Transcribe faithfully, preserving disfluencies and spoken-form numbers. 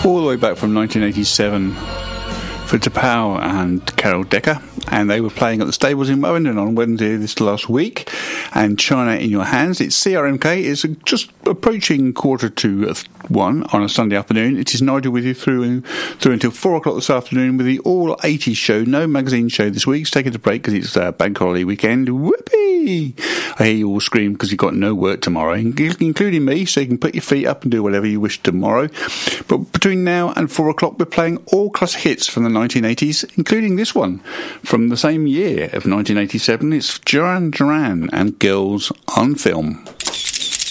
all the way back from nineteen eighty-seven for T'Pau and Carol Decker, and they were playing at the Stables in Wellington on Wednesday this last week. And China in Your Hands, it's C R M K, it's just approaching quarter to one on a Sunday afternoon. It is Nigel with you through through until four o'clock this afternoon with the All eighties show. No magazine show this week. It's taking a break because it's uh, bank holiday weekend. Whoopee! I hear you all scream because you've got no work tomorrow, including me, so you can put your feet up and do whatever you wish tomorrow. But between now and four o'clock, we're playing all classic hits from the nineteen eighties, including this one from the same year of nineteen eighty-seven. It's Duran Duran and Girls on Film.